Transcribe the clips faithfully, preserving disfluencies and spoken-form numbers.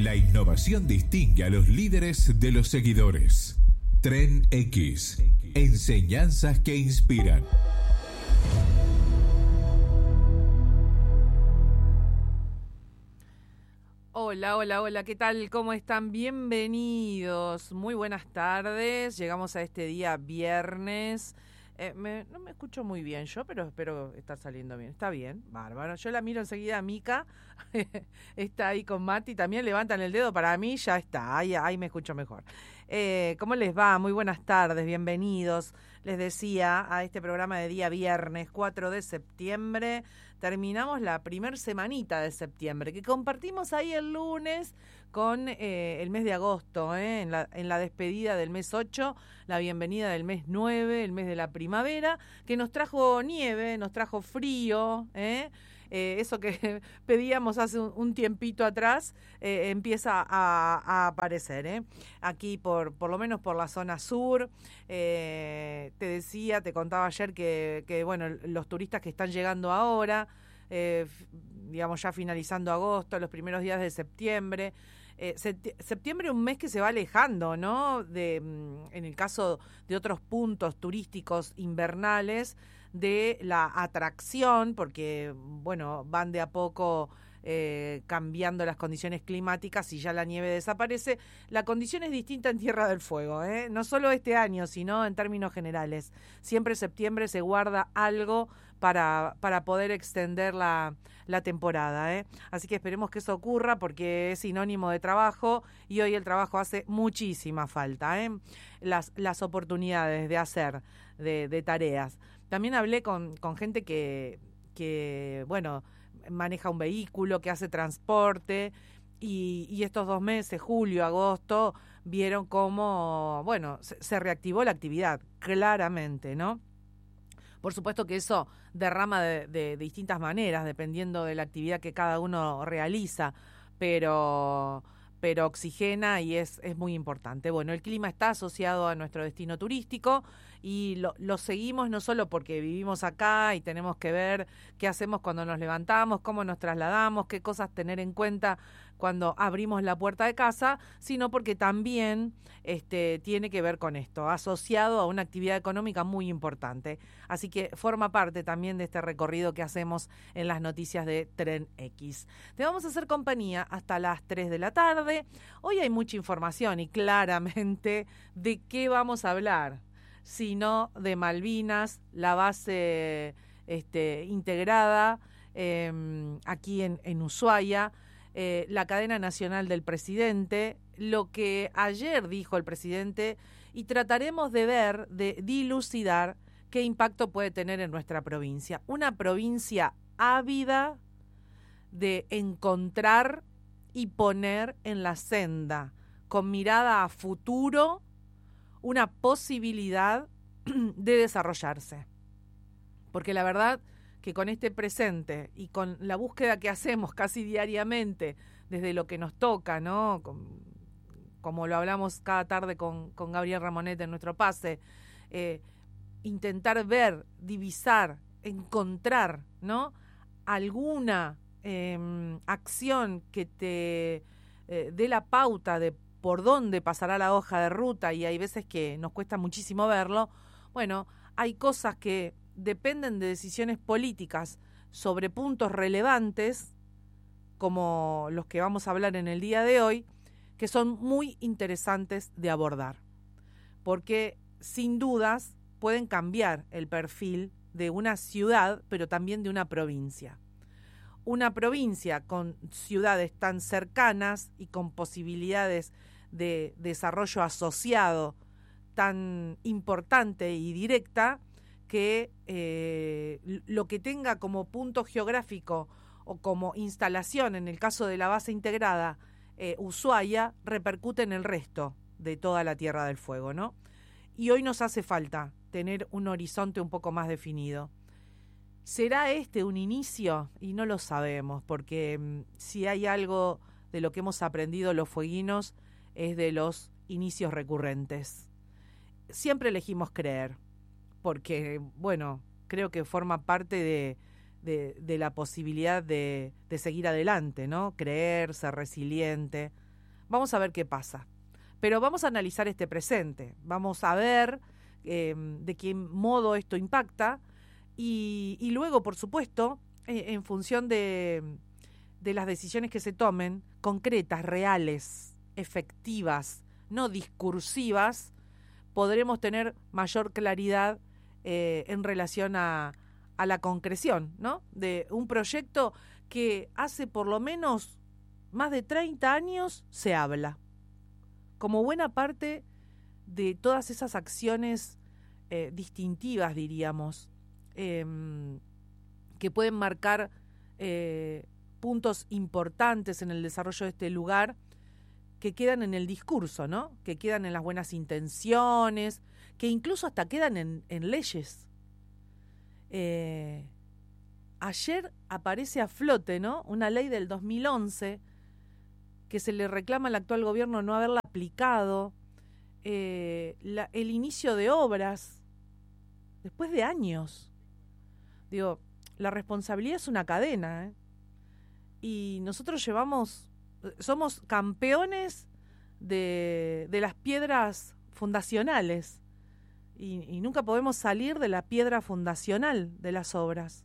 La innovación distingue a los líderes de los seguidores. Tren X. Enseñanzas que inspiran. Hola, hola, hola, ¿qué tal? ¿Cómo están? Bienvenidos. Muy buenas tardes. Llegamos a este día viernes. Eh, me, no me escucho muy bien yo, pero espero estar saliendo bien. Está bien, bárbaro. Yo la miro enseguida a Mica. Está ahí con Mati. También levantan el dedo para mí. Ya está. Ahí, ahí me escucho mejor. Eh, ¿Cómo les va? Muy buenas tardes. Bienvenidos. Les decía a este programa de día viernes cuatro de septiembre. Terminamos la primer semanita de septiembre, que compartimos ahí el lunes con eh, el mes de agosto, eh, en, la, en la despedida del mes ocho, la bienvenida del mes nueve, el mes de la primavera, que nos trajo nieve, nos trajo frío, eh, eh, eso que pedíamos hace un, un tiempito atrás, eh, empieza a, a aparecer, eh, aquí por, por lo menos por la zona sur. Eh, te decía, te contaba ayer que, que bueno, los turistas que están llegando ahora, eh, digamos ya finalizando agosto, los primeros días de septiembre, eh, seti- septiembre un mes que se va alejando, ¿no? De, en el caso de otros puntos turísticos invernales, de la atracción, porque bueno, van de a poco Eh, cambiando las condiciones climáticas y ya la nieve desaparece. La condición es distinta en Tierra del Fuego, ¿eh? No solo este año, sino en términos generales. Siempre en septiembre se guarda algo para, para poder extender la, la temporada, ¿eh? Así que esperemos que eso ocurra porque es sinónimo de trabajo y hoy el trabajo hace muchísima falta, ¿eh? Las, las oportunidades de hacer, de, de tareas. También hablé con, con gente que, que, bueno, maneja un vehículo, que hace transporte, y, y estos dos meses, julio, agosto, vieron cómo, bueno, se, se reactivó la actividad, claramente, ¿no? Por supuesto que eso derrama de, de, de distintas maneras, dependiendo de la actividad que cada uno realiza, pero... pero oxigena y es, es muy importante. Bueno, el clima está asociado a nuestro destino turístico y lo, lo seguimos no solo porque vivimos acá y tenemos que ver qué hacemos cuando nos levantamos, cómo nos trasladamos, qué cosas tener en cuenta cuando abrimos la puerta de casa, sino porque también este, tiene que ver con esto, asociado a una actividad económica muy importante. Así que forma parte también de este recorrido que hacemos en las noticias de Tren X. Te vamos a hacer compañía hasta las tres de la tarde. Hoy hay mucha información y claramente de qué vamos a hablar, sino de Malvinas, la base este, integrada eh, aquí en, en Ushuaia, eh, la cadena nacional del presidente, lo que ayer dijo el presidente, y trataremos de ver, de dilucidar qué impacto puede tener en nuestra provincia. Una provincia ávida de encontrar y poner en la senda, con mirada a futuro, una posibilidad de desarrollarse. Porque la verdad que con este presente y con la búsqueda que hacemos casi diariamente desde lo que nos toca, ¿no? Con, como lo hablamos cada tarde con, con Gabriel Ramonet en nuestro pase, eh, intentar ver, divisar, encontrar, ¿no? Alguna eh, acción que te eh, dé la pauta de por dónde pasará la hoja de ruta, y hay veces que nos cuesta muchísimo verlo. Bueno, hay cosas que dependen de decisiones políticas sobre puntos relevantes, como los que vamos a hablar en el día de hoy, que son muy interesantes de abordar, porque sin dudas pueden cambiar el perfil de una ciudad, pero también de una provincia. Una provincia con ciudades tan cercanas y con posibilidades de desarrollo asociado tan importante y directa, que eh, lo que tenga como punto geográfico o como instalación, en el caso de la base integrada eh, Ushuaia, repercute en el resto de toda la Tierra del Fuego, ¿no? Y hoy nos hace falta tener un horizonte un poco más definido. ¿Será este un inicio? Y no lo sabemos, porque mmm, si hay algo de lo que hemos aprendido los fueguinos es de los inicios recurrentes. Siempre elegimos creer, porque, bueno, creo que forma parte de, de, de la posibilidad de, de seguir adelante, ¿no? Creer, ser resiliente, vamos a ver qué pasa. Pero vamos a analizar este presente, vamos a ver eh, de qué modo esto impacta y, y luego, por supuesto, eh, en función de, de las decisiones que se tomen, concretas, reales, efectivas, no discursivas, podremos tener mayor claridad eh, en relación a, a la concreción, ¿no? De un proyecto que hace por lo menos más de treinta años se habla, como buena parte de todas esas acciones eh, distintivas, diríamos, eh, que pueden marcar eh, puntos importantes en el desarrollo de este lugar, que quedan en el discurso, ¿no? Que quedan en las buenas intenciones, que incluso hasta quedan en, en leyes. Eh, ayer aparece a flote, ¿no? Una ley del dos mil once que se le reclama al actual gobierno no haberla aplicado, eh, la, el inicio de obras, después de años. Digo, la responsabilidad es una cadena, ¿eh? Y nosotros llevamos, somos campeones de, de las piedras fundacionales y, y nunca podemos salir de la piedra fundacional de las obras.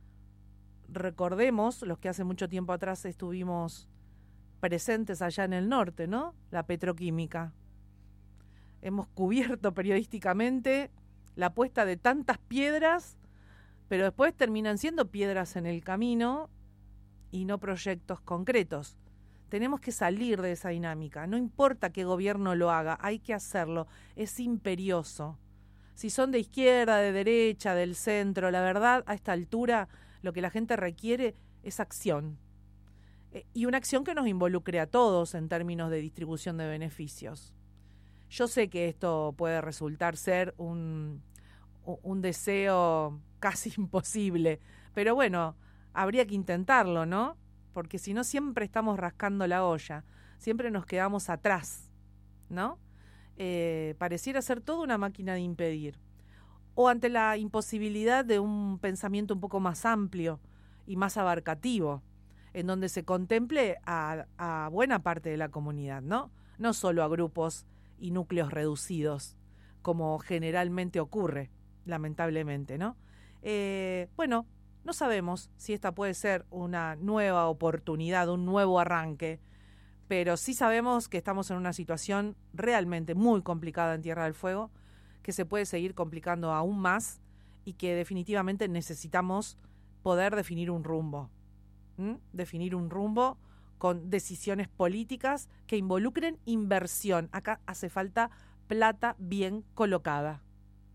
Recordemos, los que hace mucho tiempo atrás estuvimos presentes allá en el norte, ¿no? La petroquímica. Hemos cubierto periodísticamente la puesta de tantas piedras, pero después terminan siendo piedras en el camino y no proyectos concretos. Tenemos que salir de esa dinámica. No importa qué gobierno lo haga, hay que hacerlo. Es imperioso. Si son de izquierda, de derecha, del centro, la verdad, a esta altura, lo que la gente requiere es acción. Y una acción que nos involucre a todos en términos de distribución de beneficios. Yo sé que esto puede resultar ser un, un deseo casi imposible, pero bueno, habría que intentarlo, ¿no? Porque si no, siempre estamos rascando la olla, siempre nos quedamos atrás, ¿no? Eh, pareciera ser toda una máquina de impedir. O ante la imposibilidad de un pensamiento un poco más amplio y más abarcativo, en donde se contemple a, a buena parte de la comunidad, ¿no? No solo a grupos y núcleos reducidos, como generalmente ocurre, lamentablemente, ¿no? Eh, bueno, no sabemos si esta puede ser una nueva oportunidad, un nuevo arranque, pero sí sabemos que estamos en una situación realmente muy complicada en Tierra del Fuego, que se puede seguir complicando aún más y que definitivamente necesitamos poder definir un rumbo. ¿Mm? Definir un rumbo con decisiones políticas que involucren inversión. Acá hace falta plata bien colocada.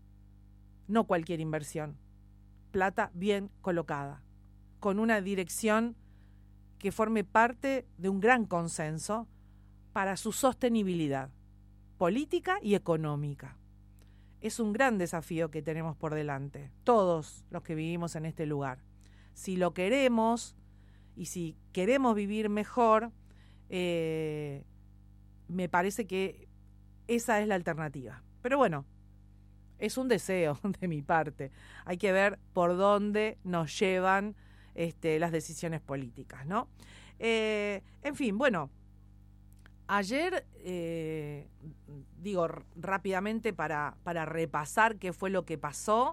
No cualquier inversión. Plata bien colocada. Con una dirección que forme parte de un gran consenso para su sostenibilidad política y económica. Es un gran desafío que tenemos por delante, todos los que vivimos en este lugar. Si lo queremos y si queremos vivir mejor, eh, me parece que esa es la alternativa. Pero bueno, es un deseo de mi parte. Hay que ver por dónde nos llevan este, las decisiones políticas, ¿no? Eh, en fin, bueno, ayer, eh, digo r- rápidamente para, para repasar qué fue lo que pasó,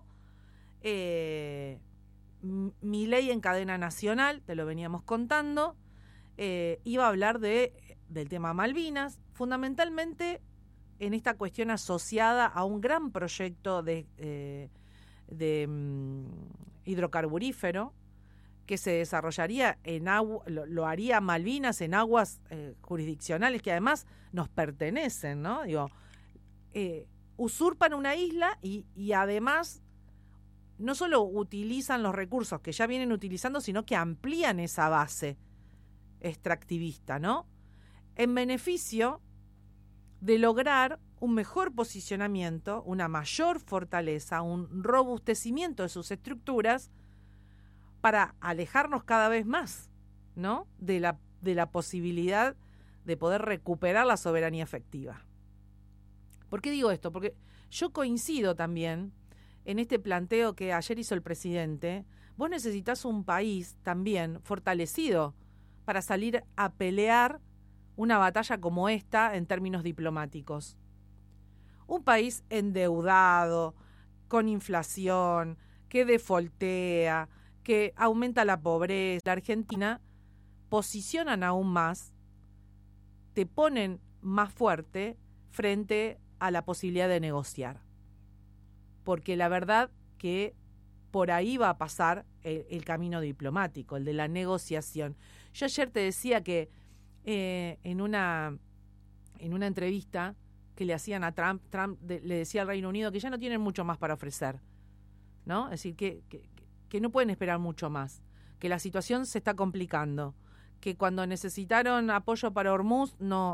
eh, Milei en cadena nacional, te lo veníamos contando, eh, iba a hablar de, del tema Malvinas, fundamentalmente en esta cuestión asociada a un gran proyecto de, eh, de um, hidrocarburífero que se desarrollaría en agua, lo, lo haría Malvinas en aguas eh, jurisdiccionales que además nos pertenecen, ¿no? Digo, eh, usurpan una isla y, y además no solo utilizan los recursos que ya vienen utilizando, sino que amplían esa base extractivista, ¿no? En beneficio de lograr un mejor posicionamiento, una mayor fortaleza, un robustecimiento de sus estructuras para alejarnos cada vez más, ¿no? de la, de la posibilidad de poder recuperar la soberanía efectiva. ¿Por qué digo esto? Porque yo coincido también en este planteo que ayer hizo el presidente. Vos necesitas un país también fortalecido para salir a pelear una batalla como esta en términos diplomáticos. Un país endeudado, con inflación, que defoltea, que aumenta la pobreza. La Argentina posicionan aún más, te ponen más fuerte frente a la posibilidad de negociar. Porque la verdad que por ahí va a pasar el, el camino diplomático, el de la negociación. Yo ayer te decía que eh, en una en una entrevista que le hacían a Trump, Trump de, le decía al Reino Unido que ya no tienen mucho más para ofrecer, ¿no? Es decir, que, que, que no pueden esperar mucho más, que la situación se está complicando, que cuando necesitaron apoyo para Hormuz no